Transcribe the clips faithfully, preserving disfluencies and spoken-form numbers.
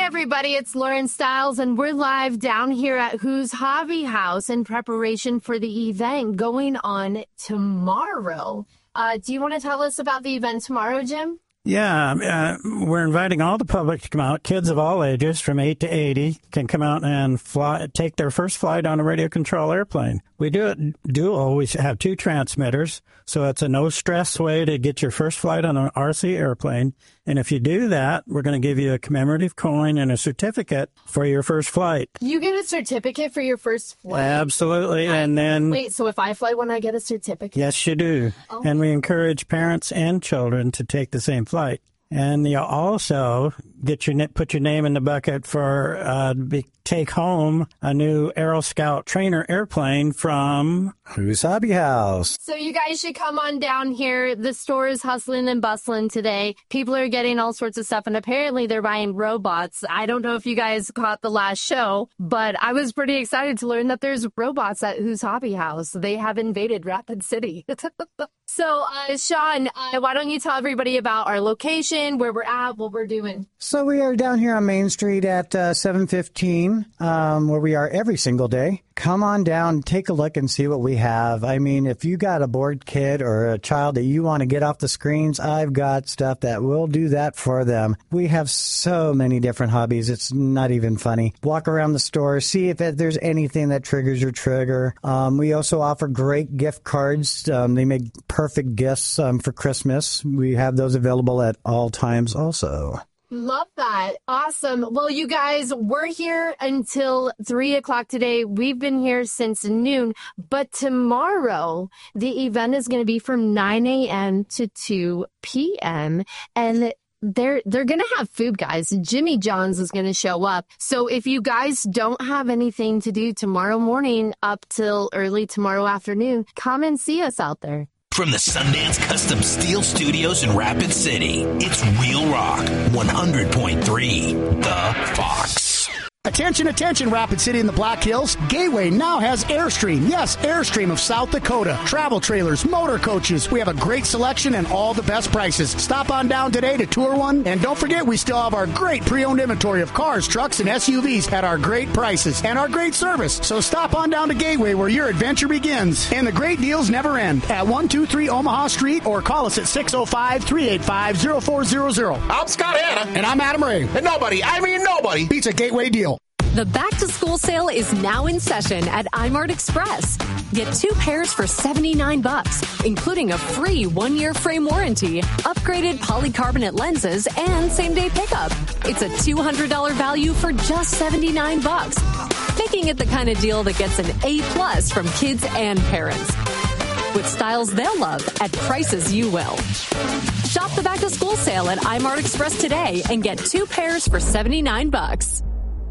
everybody, it's Lauren Stiles, and we're live down here at Who's Hobby House in preparation for the event going on tomorrow. Uh, do you want to tell us about the event tomorrow, Jim? Yeah, uh, we're inviting all the public to come out. Kids of all ages, from eight to eighty, can come out and fly, take their first flight on a radio control airplane. We do it, do always have two transmitters, so it's a no-stress way to get your first flight on an R C airplane. And if you do that, we're going to give you a commemorative coin and a certificate for your first flight. You get a certificate for your first flight? Absolutely. And then... Wait, so if I fly one, I get a certificate? Yes, you do. Oh. And we encourage parents and children to take the same flight. And you also get your put your name in the bucket for uh, be, take home a new Aero Scout trainer airplane from Who's Hobby House. So you guys should come on down here. The store is hustling and bustling today. People are getting all sorts of stuff, and apparently they're buying robots. I don't know if you guys caught the last show, but I was pretty excited to learn that there's robots at Who's Hobby House. They have invaded Rapid City. So, uh, Sean, uh, why don't you tell everybody about our location, where we're at, what we're doing? So we are down here on Main Street at uh, seven fifteen, um, where we are every single day. Come on down, take a look and see what we have. I mean, if you got a bored kid or a child that you want to get off the screens, I've got stuff that will do that for them. We have so many different hobbies. It's not even funny. Walk around the store, see if there's anything that triggers your trigger. Um, we also offer great gift cards. Um, they make perfect gifts um, for Christmas. We have those available at all times also. Love that. Awesome. Well, you guys, we're here until three o'clock today. We've been here since noon, but tomorrow the event is going to be from nine a.m. to two p.m. and They're they're going to have food, guys. Jimmy John's is going to show up. So if you guys don't have anything to do tomorrow morning up till early tomorrow afternoon, come and see us out there. From the Sundance Custom Steel Studios in Rapid City, it's Real Rock one hundred point three, The Fox. Attention, attention, Rapid City in the Black Hills. Gateway now has Airstream. Yes, Airstream of South Dakota. Travel trailers, motor coaches. We have a great selection and all the best prices. Stop on down today to tour one. And don't forget, we still have our great pre-owned inventory of cars, trucks, and S U Vs at our great prices and our great service. So stop on down to Gateway where your adventure begins. And the great deals never end at one two three Omaha Street or call us at six oh five, three eight five, oh four hundred. I'm Scott Hanna. And I'm Adam Ray. And nobody, I mean nobody, beats a Gateway deal. The back-to-school sale is now in session at iMart Express. Get two pairs for seventy-nine bucks, including a free one-year frame warranty, upgraded polycarbonate lenses, and same-day pickup. It's a two hundred dollars value for just seventy-nine bucks, making it the kind of deal that gets an A-plus from kids and parents. With styles they'll love at prices you will. Shop the back-to-school sale at iMart Express today and get two pairs for seventy-nine bucks.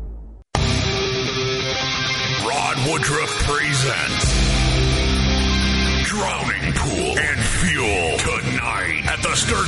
Rod Woodruff presents Drowning Pool and Fuel tonight at the Sturgis